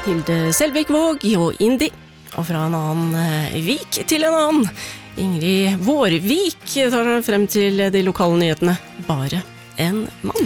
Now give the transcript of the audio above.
Hilde Selvik-Våg og Indi. Og fra en annen vik til en annen. Ingrid Vårvik tar frem til de lokale nyhetene. Bare en mann.